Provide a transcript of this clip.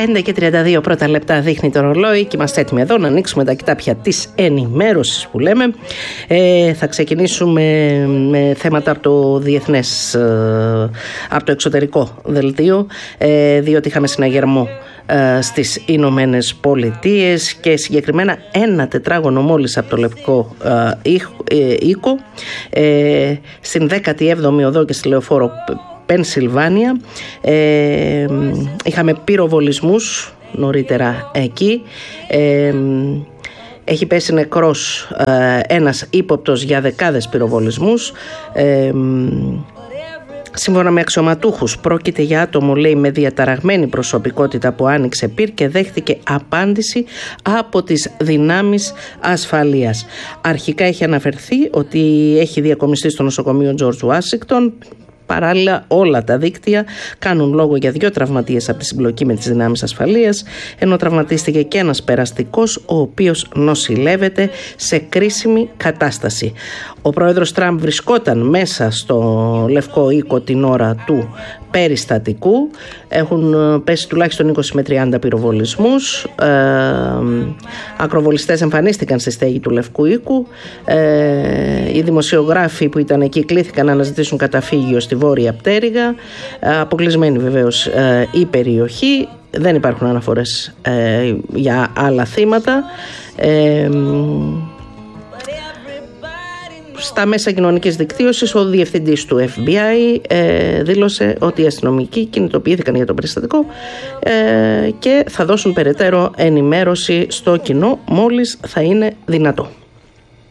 5:32 πρώτα λεπτά δείχνει το ρολόι και είμαστε έτοιμοι εδώ να ανοίξουμε τα κοιτάπια της ενημέρωσης που λέμε. Θα ξεκινήσουμε με θέματα από το διεθνές, από το εξωτερικό δελτίο, διότι είχαμε συναγερμό στις Ηνωμένες Πολιτείες και συγκεκριμένα ένα τετράγωνο μόλις από το Λευκό Οίκο στην 17η οδό και στη λεωφόρο Πενσιλβάνια. Είχαμε πυροβολισμούς νωρίτερα εκεί. Έχει πέσει νεκρός ένας ύποπτος για δεκάδες πυροβολισμούς. Σύμφωνα με αξιωματούχους, πρόκειται για άτομο, λέει, με διαταραγμένη προσωπικότητα που άνοιξε πυρ και δέχτηκε απάντηση από τις δυνάμεις ασφαλείας. Αρχικά έχει αναφερθεί ότι έχει διακομιστεί στο νοσοκομείο George Washington. Παράλληλα, όλα τα δίκτυα κάνουν λόγο για 2 τραυματίες από τη συμπλοκή με τις δυνάμεις ασφαλείας, ενώ τραυματίστηκε και ένας περαστικός, ο οποίος νοσηλεύεται σε κρίσιμη κατάσταση. Ο πρόεδρος Τραμπ βρισκόταν μέσα στο Λευκό Οίκο την ώρα του περιστατικού. Έχουν πέσει τουλάχιστον 20 με 30 πυροβολισμούς. Ακροβολιστές εμφανίστηκαν στη στέγη του Λευκού Οίκου. Οι δημοσιογράφοι που ήταν εκεί κλήθηκαν να αναζητήσουν καταφύγιο στη Βόρεια Πτέρυγα. Αποκλεισμένη βεβαίως η περιοχή. Δεν υπάρχουν αναφορές για άλλα θύματα. Στα μέσα κοινωνικής δικτύωσης, ο διευθυντής του FBI δήλωσε ότι οι αστυνομικοί κινητοποιήθηκαν για το περιστατικό και θα δώσουν περαιτέρω ενημέρωση στο κοινό μόλις θα είναι δυνατό.